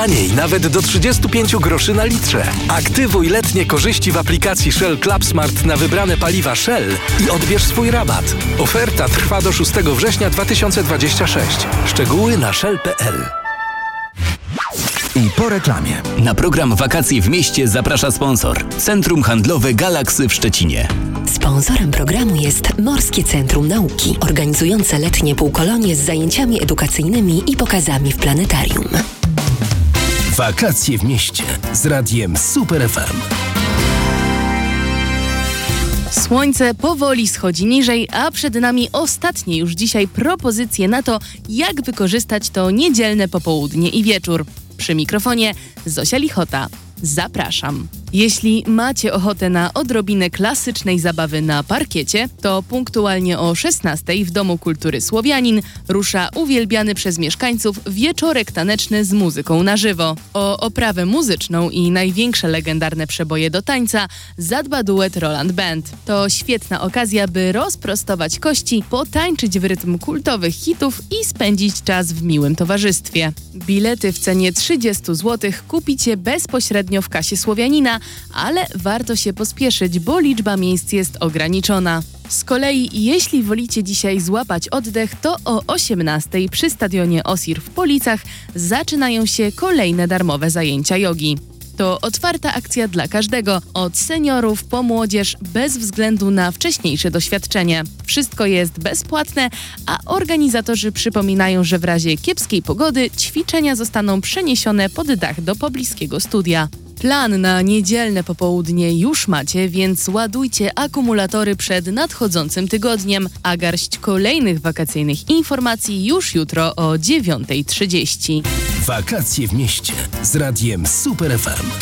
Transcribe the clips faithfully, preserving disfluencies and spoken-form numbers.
Taniej nawet do trzydzieści pięć groszy na litrze. Aktywuj letnie korzyści w aplikacji Shell Clubsmart na wybrane paliwa Shell i odbierz swój rabat. Oferta trwa do szóstego września dwa tysiące dwudziestego szóstego. Szczegóły na shell kropka p l. I po reklamie. Na program Wakacje w mieście zaprasza sponsor. Centrum Handlowe Galaksy w Szczecinie. Sponsorem programu jest Morskie Centrum Nauki, organizujące letnie półkolonie z zajęciami edukacyjnymi i pokazami w planetarium. Wakacje w mieście z radiem Super F M. Słońce powoli schodzi niżej, a przed nami ostatnie już dzisiaj propozycje na to, jak wykorzystać to niedzielne popołudnie i wieczór. Przy mikrofonie Zosia Lichota. Zapraszam. Jeśli macie ochotę na odrobinę klasycznej zabawy na parkiecie, to punktualnie o szesnastej w Domu Kultury Słowianin rusza uwielbiany przez mieszkańców wieczorek taneczny z muzyką na żywo. O oprawę muzyczną i największe legendarne przeboje do tańca zadba duet Roland Band. To świetna okazja, by rozprostować kości, potańczyć w rytm kultowych hitów i spędzić czas w miłym towarzystwie. Bilety w cenie trzydzieści złotych kupicie bezpośrednio w kasie Słowianina, ale warto się pospieszyć, bo liczba miejsc jest ograniczona. Z kolei, jeśli wolicie dzisiaj złapać oddech, to o osiemnastej przy stadionie Osir w Policach zaczynają się kolejne darmowe zajęcia jogi. To otwarta akcja dla każdego, od seniorów po młodzież, bez względu na wcześniejsze doświadczenie. Wszystko jest bezpłatne, a organizatorzy przypominają, że w razie kiepskiej pogody ćwiczenia zostaną przeniesione pod dach do pobliskiego studia. Plan na niedzielne popołudnie już macie, więc ładujcie akumulatory przed nadchodzącym tygodniem, a garść kolejnych wakacyjnych informacji już jutro o dziewiąta trzydzieści. Wakacje w mieście z radiem Super F M.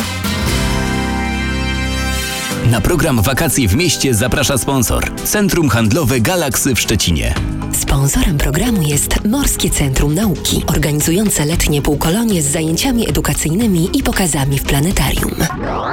Na program Wakacje w mieście zaprasza sponsor. Centrum Handlowe Galaksy w Szczecinie. Sponsorem programu jest Morskie Centrum Nauki, organizujące letnie półkolonie z zajęciami edukacyjnymi i pokazami w planetarium.